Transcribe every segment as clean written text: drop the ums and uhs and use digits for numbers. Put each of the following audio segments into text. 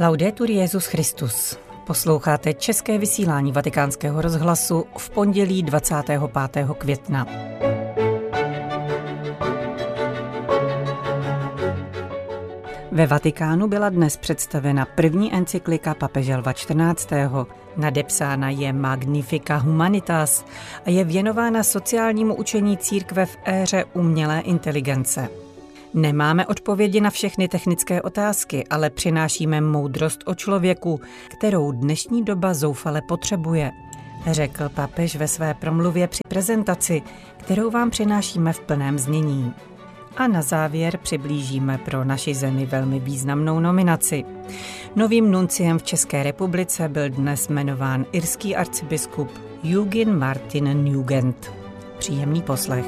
Laudetur Jesus Christus. Posloucháte české vysílání Vatikánského rozhlasu v pondělí 25. května. Ve Vatikánu byla dnes představena první encyklika papeže Lva XIV. Nadepsána je Magnifica Humanitas a je věnována sociálnímu učení církve v éře umělé inteligence. Nemáme odpovědi na všechny technické otázky, ale přinášíme moudrost o člověku, kterou dnešní doba zoufale potřebuje, řekl papež ve své promluvě při prezentaci, kterou vám přinášíme v plném znění. A na závěr přiblížíme pro naši zemi velmi významnou nominaci. Novým nunciem v České republice byl dnes jmenován irský arcibiskup Eugen Martin Nugent. Příjemný poslech.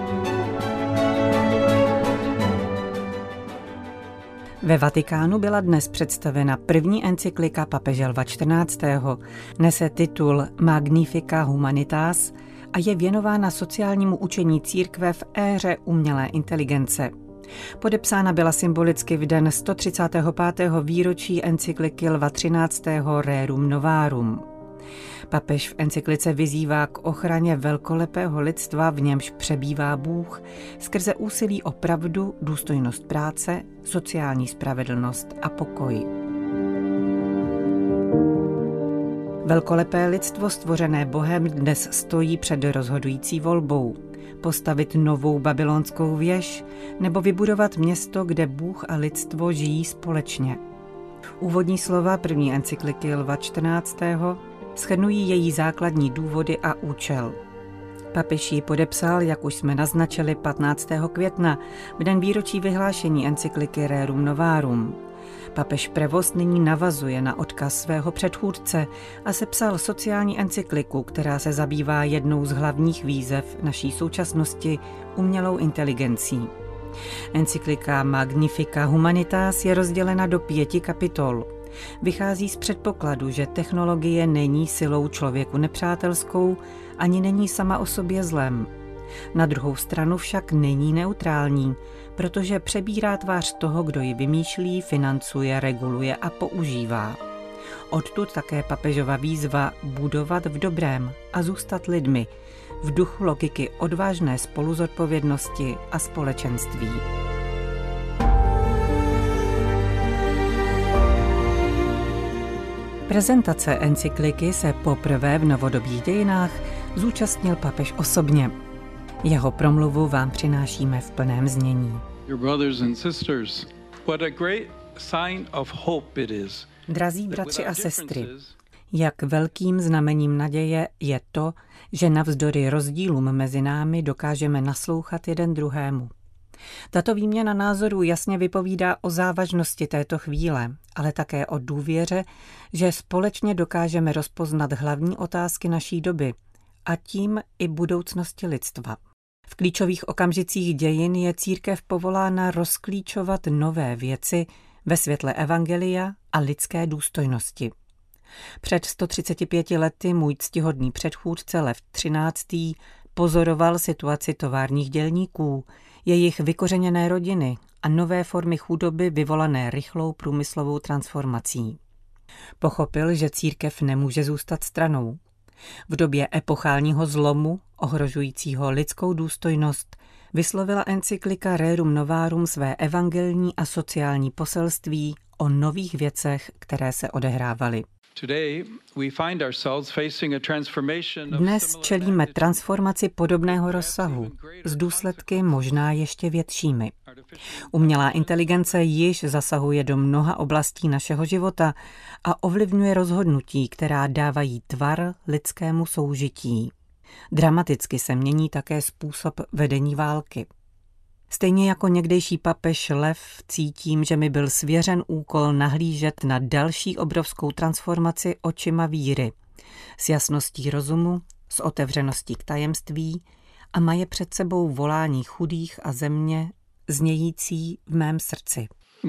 Ve Vatikánu byla dnes představena první encyklika papeže Lva XIV. Nese titul Magnifica Humanitas a je věnována sociálnímu učení církve v éře umělé inteligence. Podepsána byla symbolicky v den 135. výročí encykliky Lva XIII. Rerum Novarum. Papež v encyklice vyzývá k ochraně velkolepého lidstva, v němž přebývá Bůh, skrze úsilí o pravdu, důstojnost práce, sociální spravedlnost a pokoj. Velkolepé lidstvo stvořené Bohem dnes stojí před rozhodující volbou. Postavit novou babylonskou věž nebo vybudovat město, kde Bůh a lidstvo žijí společně. Úvodní slova první encykliky Lva XIV. Shrnují její základní důvody a účel. Papež ji podepsal, jak už jsme naznačili, 15. května, v den výročí vyhlášení encykliky Rerum Novarum. Papež Prevost nyní navazuje na odkaz svého předchůdce a sepsal sociální encykliku, která se zabývá jednou z hlavních výzev naší současnosti, umělou inteligencí. Encyklika Magnifica Humanitas je rozdělena do 5 kapitol. Vychází z předpokladu, že technologie není silou člověku nepřátelskou, ani není sama o sobě zlem. Na druhou stranu však není neutrální, protože přebírá tvář toho, kdo ji vymýšlí, financuje, reguluje a používá. Odtud také papežova výzva budovat v dobrém a zůstat lidmi, v duchu logiky odvážné spoluzodpovědnosti a společenství. Prezentace encykliky se poprvé v novodobých dějinách zúčastnil papež osobně. Jeho promluvu vám přinášíme v plném znění. Drazí bratři a sestry, jak velkým znamením naděje je to, že navzdory rozdílům mezi námi dokážeme naslouchat jeden druhému. Tato výměna názorů jasně vypovídá o závažnosti této chvíle, ale také o důvěře, že společně dokážeme rozpoznat hlavní otázky naší doby a tím i budoucnosti lidstva. V klíčových okamžicích dějin je církev povolána rozklíčovat nové věci ve světle evangelia a lidské důstojnosti. Před 135 lety můj ctihodný předchůdce Lev XIII. Pozoroval situaci továrních dělníků, jejich vykořeněné rodiny a nové formy chudoby vyvolané rychlou průmyslovou transformací. Pochopil, že církev nemůže zůstat stranou. V době epochálního zlomu, ohrožujícího lidskou důstojnost, vyslovila encyklika Rerum Novarum své evangelní a sociální poselství o nových věcech, které se odehrávaly. Dnes čelíme transformaci podobného rozsahu, s důsledky možná ještě většími. Umělá inteligence již zasahuje do mnoha oblastí našeho života a ovlivňuje rozhodnutí, která dávají tvar lidskému soužití. Dramaticky se mění také způsob vedení války. Stejně jako někdejší papež Lev cítím, že mi byl svěřen úkol nahlížet na další obrovskou transformaci očima víry, s jasností rozumu, s otevřeností k tajemství a maje před sebou volání chudých a země, znějící v mém srdci.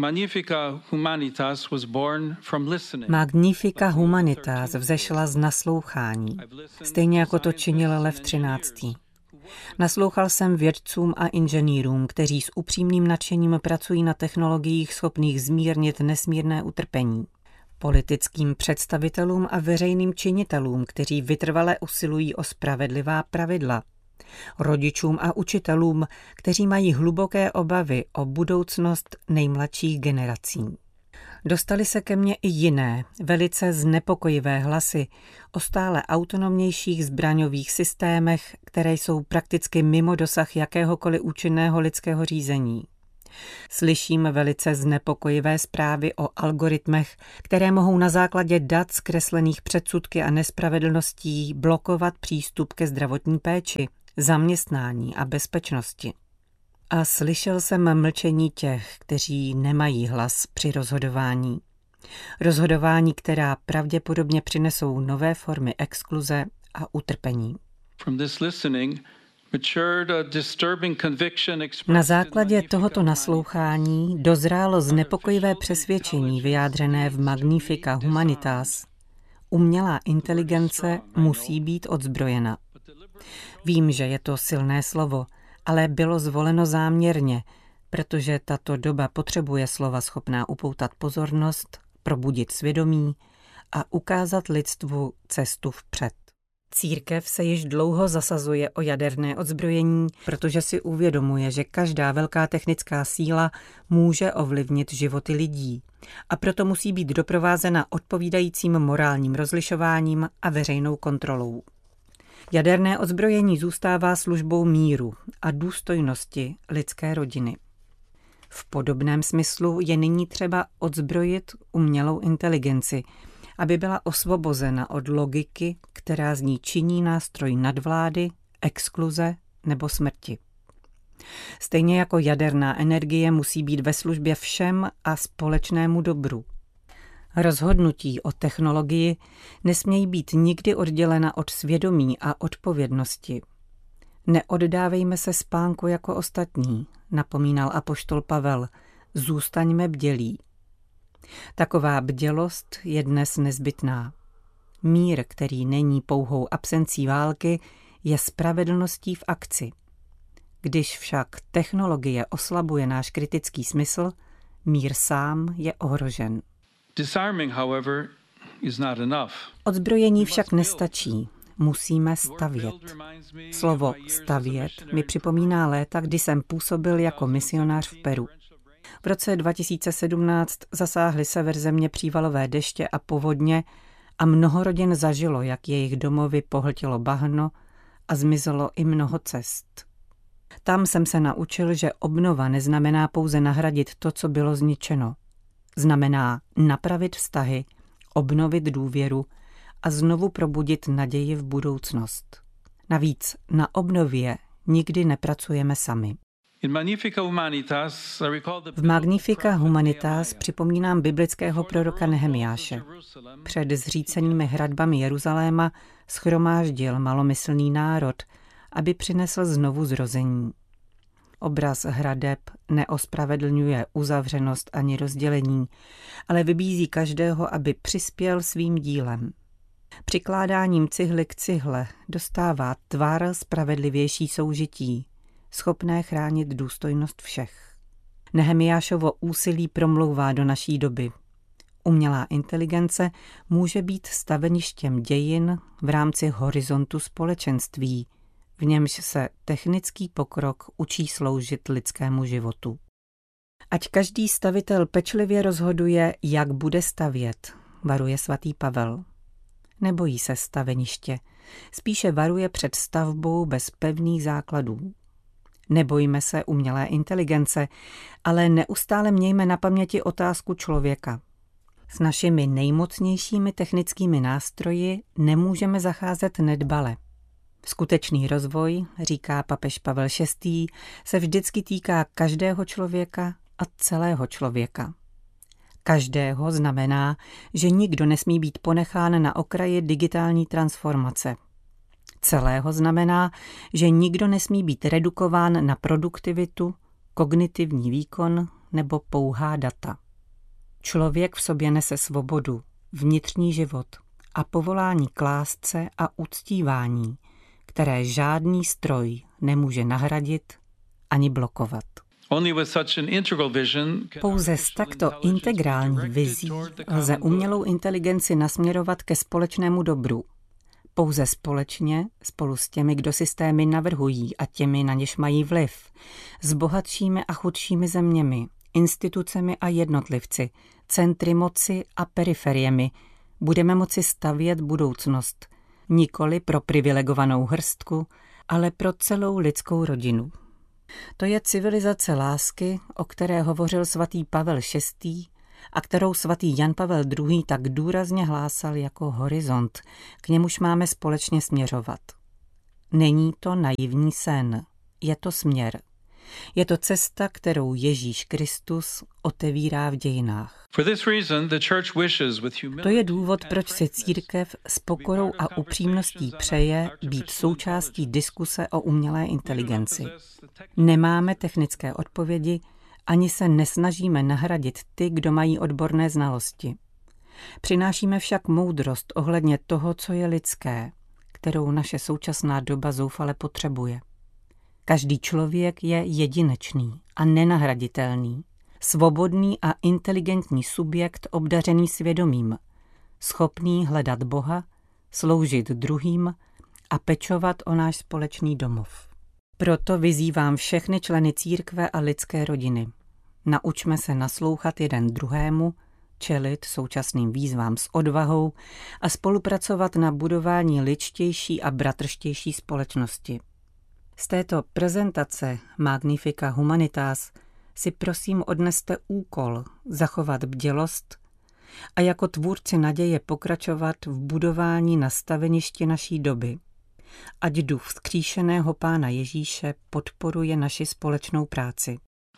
Magnifica Humanitas vzešla z naslouchání, stejně jako to činil Lev XIII. Naslouchal jsem vědcům a inženýrům, kteří s upřímným nadšením pracují na technologiích schopných zmírnit nesmírné utrpení. politickým představitelům a veřejným činitelům, kteří vytrvale usilují o spravedlivá pravidla, rodičům a učitelům, kteří mají hluboké obavy o budoucnost nejmladších generací. Dostaly se ke mně i jiné, velice znepokojivé hlasy o stále autonomnějších zbraňových systémech, které jsou prakticky mimo dosah jakéhokoliv účinného lidského řízení. Slyším velice znepokojivé zprávy o algoritmech, které mohou na základě dat zkreslených předsudky a nespravedlností blokovat přístup ke zdravotní péči, zaměstnání a bezpečnosti. A slyšel jsem mlčení těch, kteří nemají hlas při rozhodování. Rozhodování, která pravděpodobně přinesou nové formy exkluze a utrpení. Na základě tohoto naslouchání dozrálo znepokojivé přesvědčení vyjádřené v Magnifica Humanitas. Umělá inteligence musí být odzbrojena. Vím, že je to silné slovo, ale bylo zvoleno záměrně, protože tato doba potřebuje slova schopná upoutat pozornost, probudit svědomí a ukázat lidstvu cestu vpřed. Církev se již dlouho zasazuje o jaderné odzbrojení, protože si uvědomuje, že každá velká technická síla může ovlivnit životy lidí a proto musí být doprovázena odpovídajícím morálním rozlišováním a veřejnou kontrolou. Jaderné odzbrojení zůstává službou míru a důstojnosti lidské rodiny. V podobném smyslu je nyní třeba odzbrojit umělou inteligenci, aby byla osvobozena od logiky, která z ní činí nástroj nadvlády, exkluze nebo smrti. Stejně jako jaderná energie musí být ve službě všem a společnému dobru. Rozhodnutí o technologii nesmějí být nikdy oddělena od svědomí a odpovědnosti. Neoddávejme se spánku jako ostatní, napomínal apoštol Pavel, zůstaňme bdělí. Taková bdělost je dnes nezbytná. Mír, který není pouhou absencí války, je spravedlností v akci. Když však technologie oslabuje náš kritický smysl, mír sám je ohrožen. Odzbrojení však nestačí. Musíme stavět. Slovo stavět mi připomíná léta, kdy jsem působil jako misionář v Peru. V roce 2017 zasáhly sever země přívalové deště a povodně a mnoho rodin zažilo, jak jejich domovy pohltilo bahno a zmizelo i mnoho cest. Tam jsem se naučil, že obnova neznamená pouze nahradit to, co bylo zničeno. Znamená napravit vztahy, obnovit důvěru a znovu probudit naději v budoucnost. Navíc na obnově nikdy nepracujeme sami. V Magnifica Humanitas připomínám biblického proroka Nehemiáše. Před zřícenými hradbami Jeruzaléma shromáždil malomyslný národ, aby přinesl znovu zrození. Obraz hradeb neospravedlňuje uzavřenost ani rozdělení, ale vybízí každého, aby přispěl svým dílem. Přikládáním cihly k cihle dostává tvar spravedlivější soužití, schopné chránit důstojnost všech. Nehemiášovo úsilí promlouvá do naší doby. Umělá inteligence může být staveništěm dějin v rámci horizontu společenství, v němž se technický pokrok učí sloužit lidskému životu. Ať každý stavitel pečlivě rozhoduje, jak bude stavět, varuje svatý Pavel. Nebojí se staveniště, spíše varuje před stavbou bez pevných základů. Nebojíme se umělé inteligence, ale neustále mějme na paměti otázku člověka. S našimi nejmocnějšími technickými nástroji nemůžeme zacházet nedbale. Skutečný rozvoj, říká papež Pavel VI., se vždycky týká každého člověka a celého člověka. Každého znamená, že nikdo nesmí být ponechán na okraji digitální transformace. Celého znamená, že nikdo nesmí být redukován na produktivitu, kognitivní výkon nebo pouhá data. Člověk v sobě nese svobodu, vnitřní život a povolání k lásce a uctívání, které žádný stroj nemůže nahradit ani blokovat. Pouze s takto integrální vizí lze umělou inteligenci nasměrovat ke společnému dobru. Pouze společně, spolu s těmi, kdo systémy navrhují a těmi, na něž mají vliv, s bohatšími a chudšími zeměmi, institucemi a jednotlivci, centry moci a periferiemi, budeme moci stavět budoucnost. Nikoli pro privilegovanou hrstku, ale pro celou lidskou rodinu. To je civilizace lásky, o které hovořil svatý Pavel VI. A kterou svatý Jan Pavel II. Tak důrazně hlásal jako horizont, k němuž máme společně směřovat. Není to naivní sen, je to směr. Je to cesta, kterou Ježíš Kristus otevírá v dějinách. To je důvod, proč si církev s pokorou a upřímností přeje být součástí diskuse o umělé inteligenci. Nemáme technické odpovědi, ani se nesnažíme nahradit ty, kdo mají odborné znalosti. Přinášíme však moudrost ohledně toho, co je lidské, kterou naše současná doba zoufale potřebuje. Každý člověk je jedinečný a nenahraditelný, svobodný a inteligentní subjekt obdařený svědomím, schopný hledat Boha, sloužit druhým a pečovat o náš společný domov. Proto vyzývám všechny členy církve a lidské rodiny. Naučme se naslouchat jeden druhému, čelit současným výzvám s odvahou a spolupracovat na budování lidštější a bratrštější společnosti. Z této prezentace Magnifica Humanitas si prosím odneste úkol zachovat bdělost a jako tvůrci naděje pokračovat v budování na staveništi naší doby. Ať duch vzkříšeného Pána Ježíše podporuje naši společnou práci.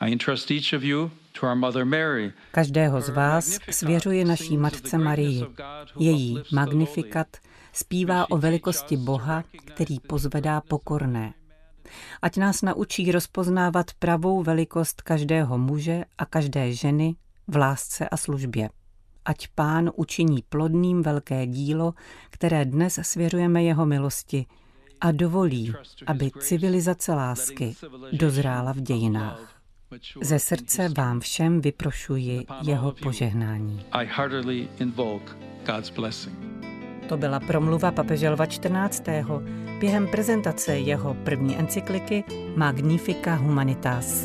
Každého z vás svěřuje naší matce Marii. Její Magnificat zpívá o velikosti Boha, který pozvedá pokorné. Ať nás naučí rozpoznávat pravou velikost každého muže a každé ženy v lásce a službě. Ať Pán učiní plodným velké dílo, které dnes svěřujeme jeho milosti, a dovolí, aby civilizace lásky dozrála v dějinách. Ze srdce vám všem vyprošuji jeho požehnání. To byla promluva papeže Lva XIV. Během prezentace jeho první encykliky Magnifica Humanitas.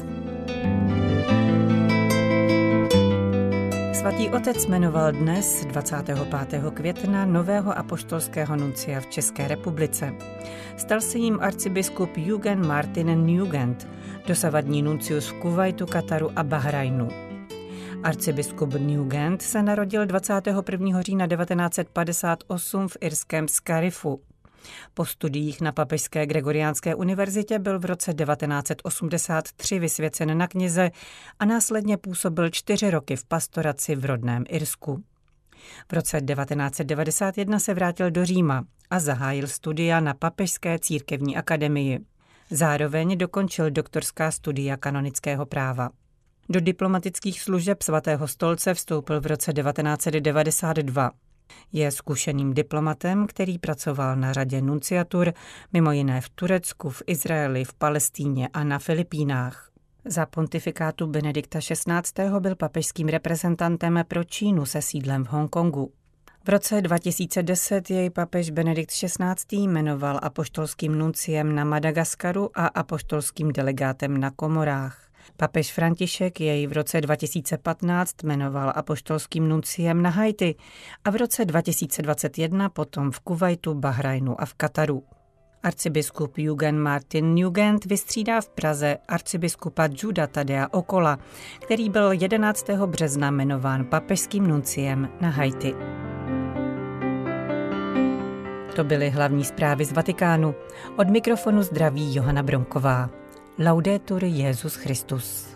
Svatý otec jmenoval dnes, 25. května, nového apoštolského nuncia v České republice. Stal se jím arcibiskup Jürgen Martin Nugent, dosavadní nuncius v Kuvajtu, Kataru a Bahrajnu. Arcibiskup Nugent se narodil 21. října 1958 v irském Scariffu. Po studiích na Papežské Gregoriánské univerzitě byl v roce 1983 vysvěcen na kněze a následně působil 4 roky v pastoraci v rodném Irsku. V roce 1991 se vrátil do Říma a zahájil studia na Papežské církevní akademii. Zároveň dokončil doktorská studia kanonického práva. Do diplomatických služeb Svatého stolce vstoupil v roce 1992. Je zkušeným diplomatem, který pracoval na řadě nunciatur, mimo jiné v Turecku, v Izraeli, v Palestíně a na Filipínách. Za pontifikátu Benedikta XVI. Byl papežským reprezentantem pro Čínu se sídlem v Hongkongu. V roce 2010 jej papež Benedikt XVI. Jmenoval apoštolským nunciem na Madagaskaru a apoštolským delegátem na Komorách. Papež František jej v roce 2015 jmenoval apoštolským nunciem na Haiti a v roce 2021 potom v Kuvajtu, Bahrajnu a v Kataru. Arcibiskup Jürgen Martin Nugent vystřídá v Praze arcibiskupa Juda Tadea Okola, který byl 11. března jmenován papežským nunciem na Haiti. To byly hlavní zprávy z Vatikánu. Od mikrofonu zdraví Johana Bronková. Laudetur Jesus Christus.